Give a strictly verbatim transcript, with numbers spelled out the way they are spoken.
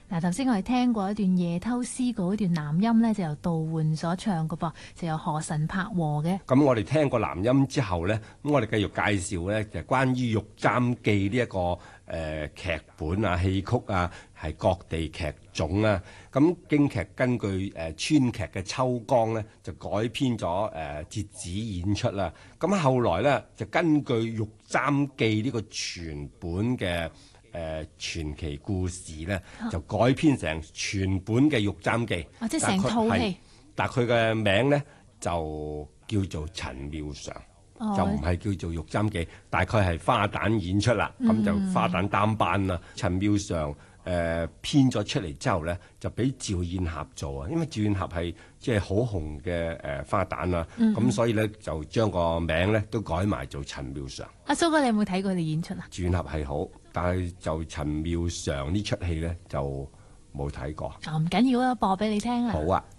嗱，頭先我哋聽過一段夜偷詩嗰段男音呢，就由杜煥所唱嘅噃，就由何臣拍和嘅。 咁我哋聽過男音之後呢，咁我哋繼續介紹呢，就係關於《玉簪記》呢一個誒、呃、劇本啊、戲曲啊，係各地劇種啊。咁京劇根據誒、呃、川劇嘅秋江呢，就改編咗誒折子演出啦。咁後來呢，就根據《玉簪記》呢個全本嘅誒傳奇故事咧，就改編成全本嘅《玉簪記》。 哦，即係成套戲。 但佢嘅名咧就叫做陳妙常， 哦、 就唔係叫做《玉簪記》。大概係花旦演出啦，咁、嗯、就花旦擔班啦。陳妙常誒、呃、編咗出嚟之後咧，就俾趙燕俠做啊。因為趙燕俠係即係好紅嘅誒、呃、花旦啦，咁、嗯、所以咧就將個名咧都改埋做陳妙常。 阿蘇哥，你有冇睇過佢哋演出啊？ 趙燕俠係好。但係就陳妙常呢出戲咧就冇睇過。 哦，唔緊要啊，播俾你聽啊。 好啊。